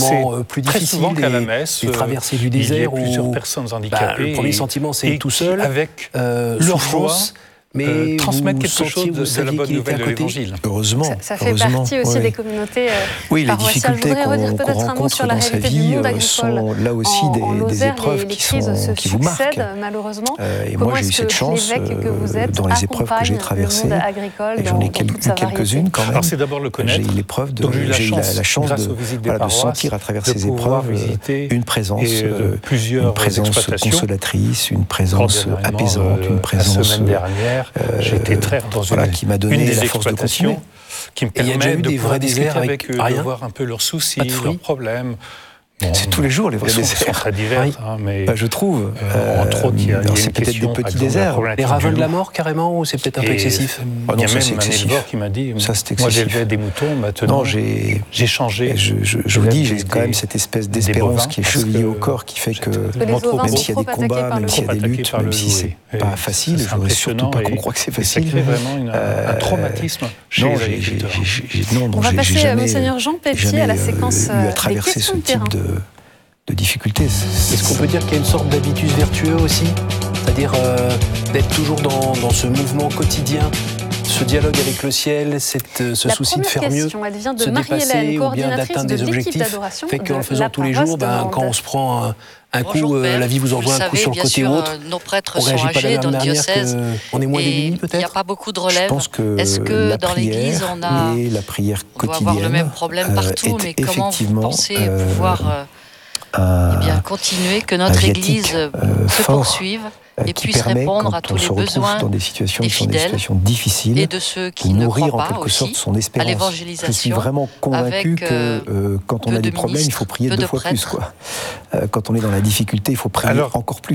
moments plus très difficiles, souvent qu'à la messe, les traversées du désert, il y a plusieurs où personnes handicapées. le premier sentiment, c'est tout seul, avec leur souffrance, mais transmettre vous quelque chose sentiez, vous de la saviez bonne qu'il était nouvelle à de côté. l'Évangile. Heureusement. Ça fait partie aussi des communautés paroissiales. Je voudrais redire peut-être un mot sur la réalité du monde agricole. Sont là aussi des épreuves les qui crises vous marquent. Malheureusement. Et moi, j'ai eu cette chance dans les épreuves que j'ai traversées. Et j'en ai eu quelques-unes quand même. Alors c'est d'abord le connaître. J'ai eu l'épreuve j'ai eu la chance de sentir à travers ces épreuves une présence consolatrice, une présence apaisante, une présence. La semaine dernière, j'étais très dans qui m'a donné la force de continuer. Qui me permet de pouvoir discuter avec eux, de voir un peu leurs soucis, leurs problèmes. C'est tous les jours les vrais déserts. Sont très divers, mais je trouve. Entre autres, il y a c'est peut-être des petits déserts. Les ravins de la mort carrément, ou c'est peut-être un peu excessif? Il y a même un éleveur qui m'a dit, moi j'élevais des moutons, maintenant j'ai changé. Je vous dis, j'ai quand même cette espèce d'espérance qui est chevillée au corps, qui fait que même s'il y a des combats, même s'il y a des luttes, même si c'est pas facile, je voudrais surtout pas qu'on croie que c'est facile. Ça crée vraiment un traumatisme chez les agriculteurs. On va passer, Monseigneur Jean Pelletier, à la séquence des questions de terrain. De difficultés. Est-ce qu'on peut dire qu'il y a une sorte d'habitus vertueux aussi? C'est-à-dire d'être toujours dans ce mouvement quotidien, ce dialogue avec le ciel, ce souci de faire mieux, elle vient de se dépasser ou bien d'atteindre des objectifs. Fait qu'en le faisant tous les jours, quand on se prend un coup, la vie vous envoie un coup sur le côté ou autre, nos prêtres on sont réagit pas de la âgés même dans le manière diocèse. qu'on est moins démunis peut-être. Il n'y a pas beaucoup de relève. Je pense que est-ce que dans l'Église on a la prière quotidienne, on doit avoir le même problème partout, mais comment vous pensez pouvoir continuer, que notre Église se poursuive et puisse répondre à tous les besoins dans des situations des fidèles difficiles et de ceux qui ne croient pas aussi à l'évangélisation. Je suis vraiment convaincu que quand on a des problèmes, il faut prier 2 fois plus. Quand on est dans la difficulté, il faut prier encore plus.